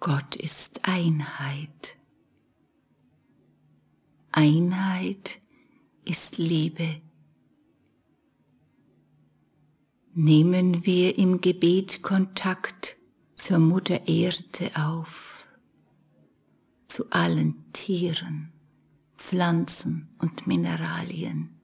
Gott ist Einheit. Einheit ist Liebe. Nehmen wir im Gebet Kontakt zur Mutter Erde auf, zu allen Tieren, Pflanzen und Mineralien.